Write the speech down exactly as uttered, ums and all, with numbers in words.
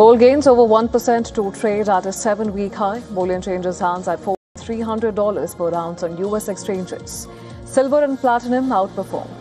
Gold gains over one percent to trade at a seven-week high. Bullion changes hands at four thousand three hundred dollars per ounce on U S exchanges. Silver and platinum outperformed.